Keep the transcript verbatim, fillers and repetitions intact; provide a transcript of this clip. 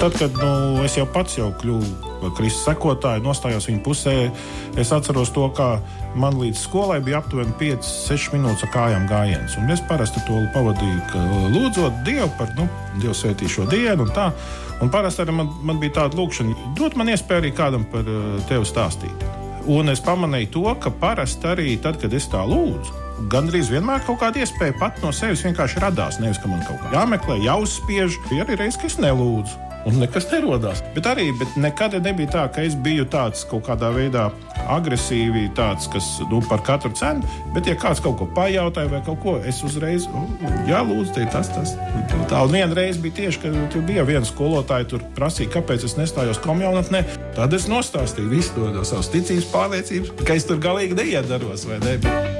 Tad, kad nu, es jau pats jau kļuvu Kristus sekotāju, nostājos viņa pusē, es atceros to, kā man līdz skolai bija aptuveni piecas sešas minūtes ar kājām gājiens. Un es parasti to pavadīju, lūdzot Dievu par, nu, Dievu svētī šo dienu un tā. Un parasti arī man, man bija tāda lūkšana, dot man iespēju arī kādam par tevi stāstīt. Un es pamanīju to, ka parasti arī tad, kad es tā lūdzu, gandrīz vienmēr kaut kāda iespēja pat no sevis vienkārši radās. Nevis, ka man kaut kā jāmeklē, jāuzspiež. Bija arī reiz, ka es nelūdzu. Un nekas nerodās. Bet arī bet nekad nebija tā, ka es biju tāds kaut kādā veidā agresīvi, tāds, kas nu, par katru cenu. Bet, ja kāds kaut ko pajautāja vai kaut ko, es uzreiz, jā, lūdzu, te tas, tas. Tā un viena reize bija tieši, ka tur bija viena skolotāja, tur prasīja, kāpēc es nestājos komjaunatnē. Tad es nostāstīju visu to, to savas ticības pārliecības, ka es tur galīgi neiedaros, vai ne?